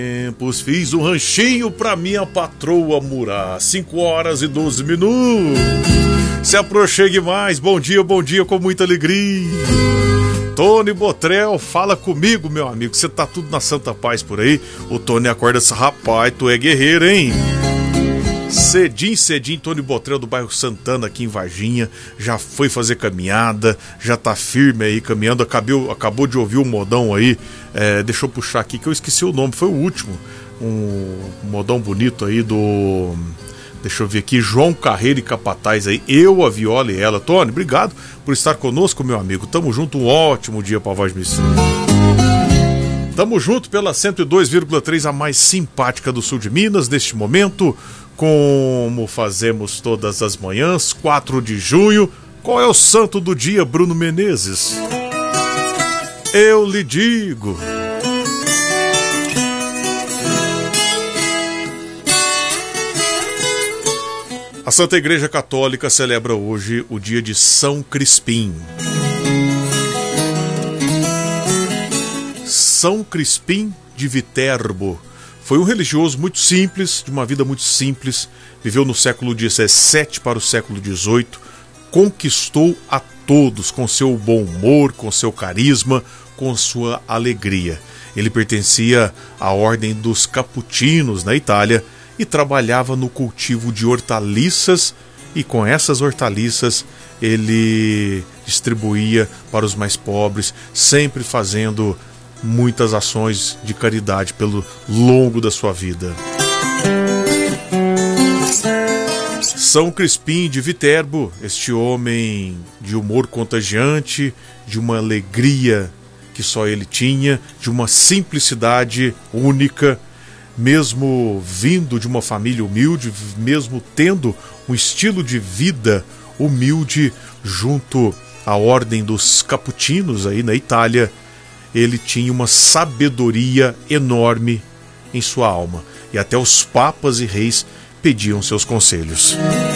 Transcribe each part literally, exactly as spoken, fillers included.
Tempos, fiz um ranchinho pra minha patroa murar. cinco horas e doze minutos. Se aproxime mais. Bom dia, bom dia, com muita alegria. Tony Botrel, fala comigo, meu amigo. Você tá tudo na santa paz por aí? O Tony acorda esse rapaz, tu é guerreiro, hein? Cedinho, cedinho, Tony Botrel do bairro Santana, aqui em Varginha. Já foi fazer caminhada, já tá firme aí caminhando. Acabou, acabou de ouvir o modão aí. É, deixa eu puxar aqui que eu esqueci o nome, foi o último. Um, um modão bonito aí do... Deixa eu ver aqui, João Carreiro e Capataz aí. Eu, a Viola e ela. Tony, obrigado por estar conosco, meu amigo. Tamo junto, um ótimo dia pra Voz Missão. Tamo junto pela cento e dois vírgula três, a mais simpática do sul de Minas, neste momento. Como fazemos todas as manhãs, quatro de junho. Qual é o santo do dia, Bruno Menezes? Eu lhe digo. A Santa Igreja Católica celebra hoje o dia de São Crispim. São Crispim de Viterbo foi um religioso muito simples, de uma vida muito simples, viveu no século dezessete para o século dezoito, conquistou a todos com seu bom humor, com seu carisma, com sua alegria. Ele pertencia à ordem dos Caputinos na Itália e trabalhava no cultivo de hortaliças, e com essas hortaliças ele distribuía para os mais pobres, sempre fazendo muitas ações de caridade pelo longo da sua vida. São Crispim de Viterbo, este homem de humor contagiante, de uma alegria que só ele tinha, de uma simplicidade única, mesmo vindo de uma família humilde, mesmo tendo um estilo de vida humilde junto à ordem dos Caputinos aí na Itália, ele tinha uma sabedoria enorme em sua alma, e até os papas e reis pediam seus conselhos.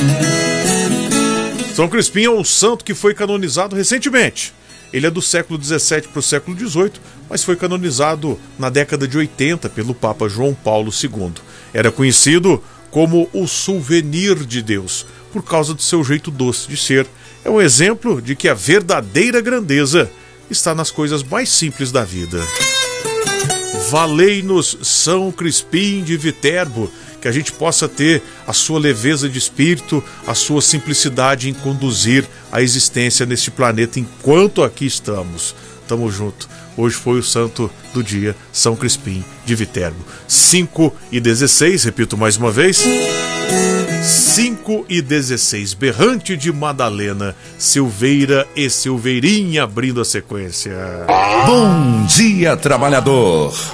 São Crispim é um santo que foi canonizado recentemente. Ele é do século dezessete para o século dezoito, mas foi canonizado na década de oitenta pelo Papa João Paulo segundo. Era conhecido como o souvenir de Deus, por causa do seu jeito doce de ser. É um exemplo de que a verdadeira grandeza está nas coisas mais simples da vida. Valei-nos, São Crispim de Viterbo, que a gente possa ter a sua leveza de espírito, a sua simplicidade em conduzir a existência neste planeta enquanto aqui estamos. Tamo junto. Hoje foi o santo do dia, São Crispim de Viterbo. cinco e dezesseis, repito mais uma vez. cinco e dezesseis, Berrante de Madalena, Silveira e Silveirinha abrindo a sequência. Bom dia, trabalhador.